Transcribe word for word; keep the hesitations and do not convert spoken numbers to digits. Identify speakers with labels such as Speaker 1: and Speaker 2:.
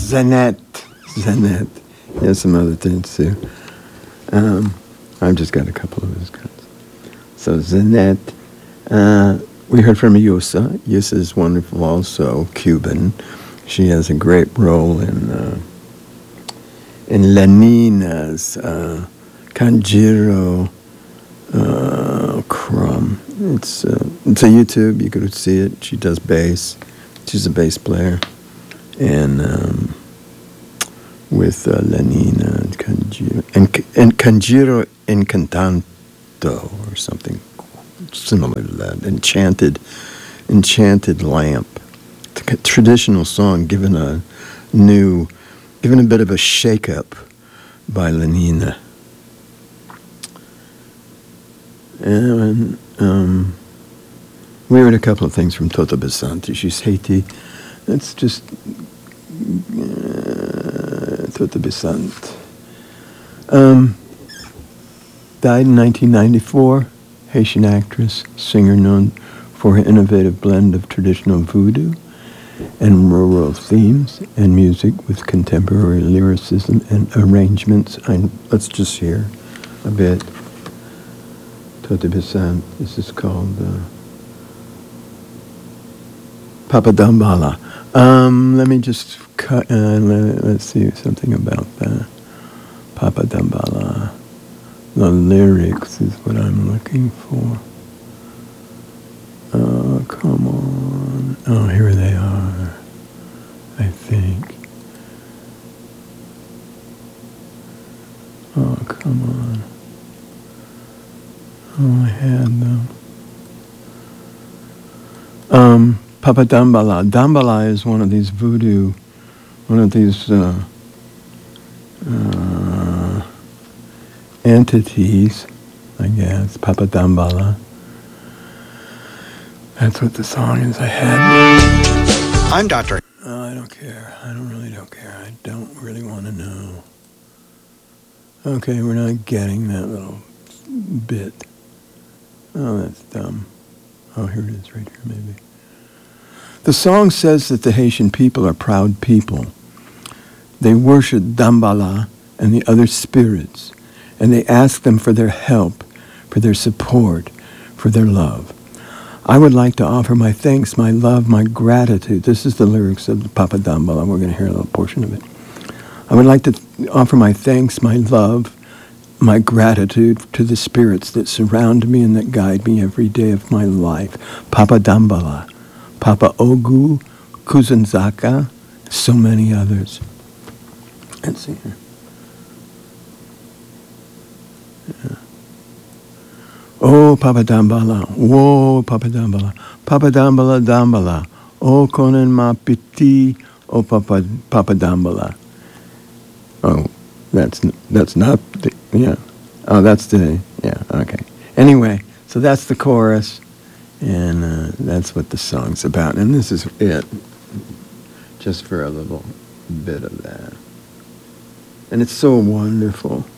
Speaker 1: Zenet. Zenet. He has some other things too. Um, I've just got a couple of his cuts. So Zenet. Uh, we heard from Yusa. Yusa is wonderful also, Cuban. She has a great role in uh, in Lenina's uh, Kanjiro uh, Crumb. It's, uh, it's a YouTube. You could see it. She does bass. She's a bass player. And um, with uh, Lenina and Kanjiro, and, and Kanjiro Encantanto or something similar to that. Enchanted, Enchanted Lamp. It's a traditional song given a new, given a bit of a shake-up by Lenina. And um, we heard a couple of things from Toto Basanti. She's Haiti. It's just uh, Toto Basant. Um, died in nineteen ninety-four. Haitian actress, singer known for her innovative blend of traditional voodoo and rural themes and music with contemporary lyricism and arrangements. I, let's just hear a bit. Toto Basant. This is called uh, Papa Dambala. Um, let me just cut, uh, let, let's see something about that. Papa Dambala. The lyrics is what I'm looking for. Oh, come on. Oh, here they are, I think. Oh, come on. Oh, I had them. Um, Papa Dambala. Dambala is one of these voodoo, one of these uh, uh, entities, I guess. Papa Dambala. That's what the song is I had.
Speaker 2: I'm Doctor
Speaker 1: Oh, I don't care. I don't really don't care. I don't really want to know. Okay, we're not getting that little bit. Oh, that's dumb. Oh, here it is right here, maybe. The song says that the Haitian people are proud people. They worship Dambala and the other spirits, and they ask them for their help, for their support, for their love. I would like to offer my thanks, my love, my gratitude. This is the lyrics of Papa Dambala. We're going to hear a little portion of it. I would like to offer my thanks, my love, my gratitude to the spirits that surround me and that guide me every day of my life. Papa Dambala, Papa Ogu, Kuzanzaka, so many others. Let's see here. Yeah. Oh, Papa Dambala, whoa, Papa Dambala, Papa Dambala, Dambala, oh, konen ma piti, oh, Papa, Papa Dambala. Oh, that's that's not the, yeah. Oh, that's the, yeah, okay. Anyway, so that's the chorus, and uh, that's what the song's about. And this is it, just for a little bit of that. And it's so wonderful.